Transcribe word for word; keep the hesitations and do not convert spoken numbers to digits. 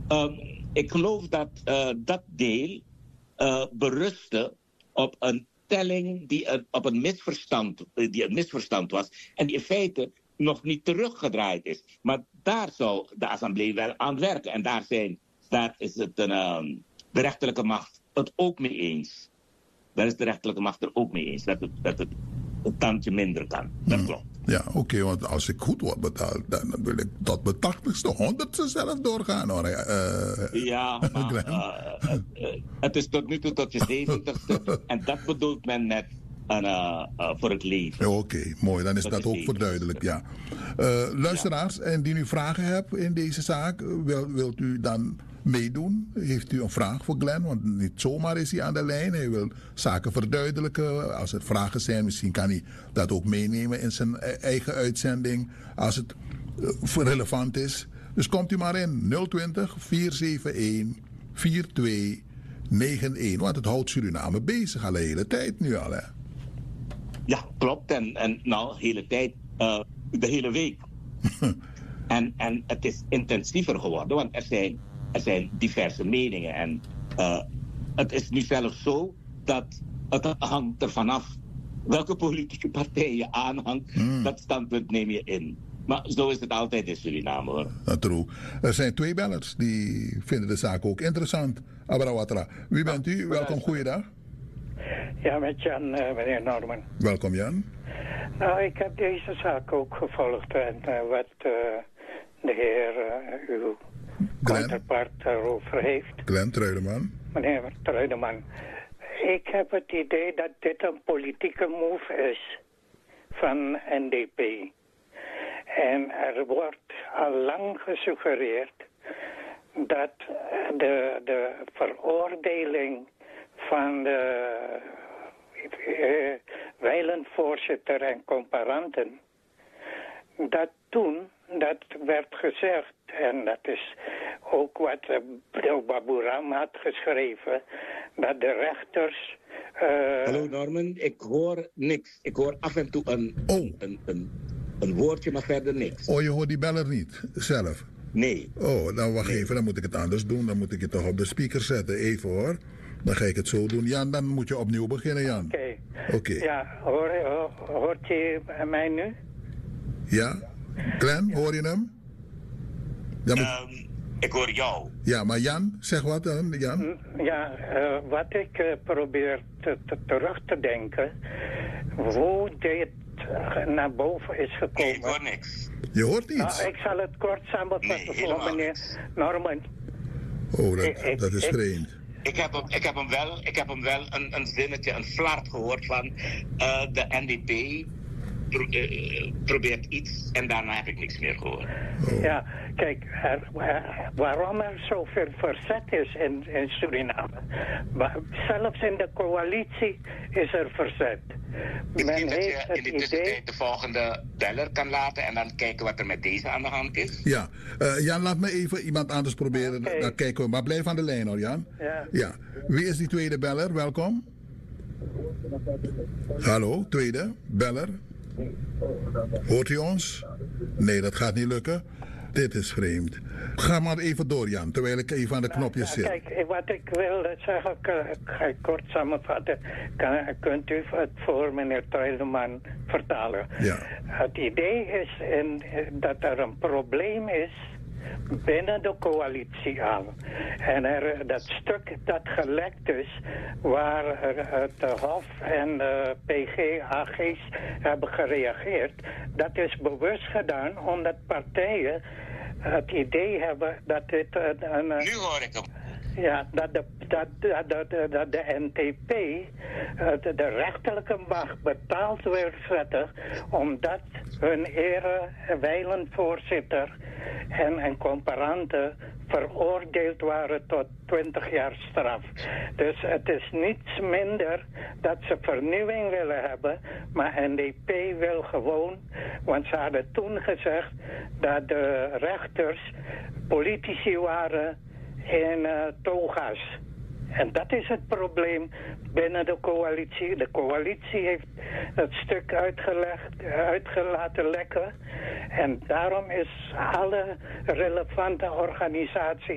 Uh, ik geloof dat uh, dat deel uh, berustte op een telling die uh, op een misverstand, uh, die een misverstand was en die in feite nog niet teruggedraaid is. Maar daar zou de assemblee wel aan werken. En daar, zijn, daar is het een, um, de rechterlijke macht het ook mee eens. Daar is de rechterlijke macht er ook mee eens. Dat het, dat het een tandje minder kan. Dat Hmm. klopt. Ja, oké, okay, want als ik goed word betaald, dan wil ik tot mijn tachtigste, honderdste zelf doorgaan hoor. Uh, ja, maar uh, uh, uh, het is tot nu toe tot je zeventigste. En dat bedoelt men met een, uh, uh, voor het leven. Oké, okay, mooi. Dan is dat, dat is ook verduidelijk, ja. Uh, luisteraars, ja. Indien u vragen hebt in deze zaak, wil, wilt u dan meedoen? Heeft u een vraag voor Glenn? Want niet zomaar is hij aan de lijn. Hij wil zaken verduidelijken. Als er vragen zijn, misschien kan hij dat ook meenemen in zijn eigen uitzending. Als het uh, relevant is. Dus komt u maar in. nul twintig, vier zeven een, vier twee negen een. Want het houdt Suriname bezig al de hele tijd nu al, hè? Ja, klopt. En, en nou, de hele tijd, uh, de hele week. en, en het is intensiever geworden, want er zijn, er zijn diverse meningen. En uh, het is nu zelfs zo dat het hangt er vanaf welke politieke partij je aanhangt. Hmm. Dat standpunt neem je in. Maar zo is het altijd in Suriname, hoor. Dat true. Er zijn twee bellers die vinden de zaak ook interessant. Abrawatra, wie bent u? Welkom, goeiedag. Ja, met Jan, uh, meneer Norman. Welkom, Jan. Nou, ik heb deze zaak ook gevolgd en uh, wat uh, de heer, uh, uw counterpart daarover heeft. Glenn Truideman. Meneer Truideman. Ik heb het idee dat dit een politieke move is van N D P. En er wordt al lang gesuggereerd dat de, de veroordeling van de uh, wijlenvoorzitter en comparanten, dat toen, dat werd gezegd, en dat is ook wat uh, Baburam had geschreven, dat de rechters... Uh, Hallo Norman, ik hoor niks. Ik hoor af en toe een, oh. een, een, een woordje, maar verder niks. Oh, je hoort die beller niet zelf? Nee. Oh, dan wacht nee. even, dan moet ik het anders doen. Dan moet ik het toch op de speaker zetten. Even hoor. Dan ga ik het zo doen. Jan, dan moet je opnieuw beginnen, Jan. Oké. Okay. Oké. Okay. Ja, hoor, hoor, hoort je mij nu? Ja. Glenn, ja. Hoor je hem? Moet... Um, ik hoor jou. Ja, maar Jan, zeg wat dan, Jan? Ja, uh, wat ik uh, probeer te, te, terug te denken, hoe dit naar boven is gekomen. Nee, ik hoor niks. Je hoort iets? Nou, ik zal het kort samenvatten nee, voor meneer Norman. Oh, dat, ik, dat is ik, vreemd. Ik heb hem, ik heb hem wel, ik heb hem wel een, een zinnetje, een flart gehoord van uh, de N D P pro, uh, probeert iets en daarna heb ik niks meer gehoord. Oh. Ja, kijk, er, waarom er zoveel verzet is in, in Suriname. Zelfs in de coalitie is er verzet. Misschien dat je in de tussentijd idee... de volgende beller kan laten en dan kijken wat er met deze aan de hand is. Ja, uh, Jan, laat me even iemand anders proberen. Okay. Dan kijken we. Maar blijf aan de lijn hoor, Jan. Ja. Ja. Wie is die tweede beller? Welkom. Hallo, tweede beller. Hoort u ons? Nee, dat gaat niet lukken. Dit is vreemd. Ga maar even door, Jan, terwijl ik even aan de knopjes zit. Kijk, wat ik wil zeggen, ga ik kort samenvatten. Kan, kunt u het voor meneer Truideman vertalen? Ja. Het idee is in, dat er een probleem is binnen de coalitie aan. En er, dat stuk dat gelekt is, waar het Hof en de P G A G's hebben gereageerd, dat is bewust gedaan omdat partijen het idee hebben dat dit een... een nu hoor ik hem. Ja, dat de, dat, dat, dat, dat de N T P de, de rechterlijke macht betaald wil zetten omdat hun ere wijlenvoorzitter en, en comparanten veroordeeld waren tot twintig jaar straf. Dus het is niets minder dat ze vernieuwing willen hebben, maar N D P wil gewoon, want ze hadden toen gezegd dat de rechters politici waren in uh, toga's. En dat is het probleem binnen de coalitie. De coalitie heeft het stuk uitgelegd, uitgelaten lekken. En daarom is alle relevante organisaties